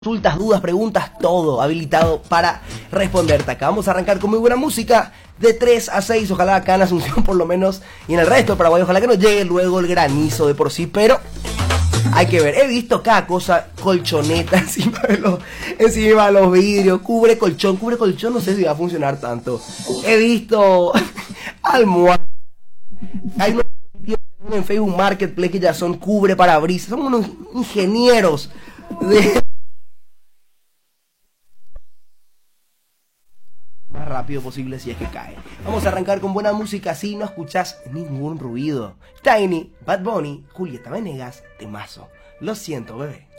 consultas, dudas, preguntas, todo habilitado para responderte acá. Vamos a arrancar con muy buena música de 3 a 6, ojalá acá en Asunción por lo menos y en el resto de Paraguay, ojalá que nos llegue luego el granizo de por sí, pero hay que ver. He visto cada cosa, colchoneta encima de los vidrios, cubre colchón, no sé si va a funcionar tanto. He visto almohadas, hay unos en Facebook Marketplace que ya son cubre parabrisas, son unos ingenieros de más rápido posible si es que cae. Vamos a arrancar con buena música, así no escuchas ningún ruido. Tiny, Bad Bunny, Julieta Venegas, temazo. Lo siento, bebé.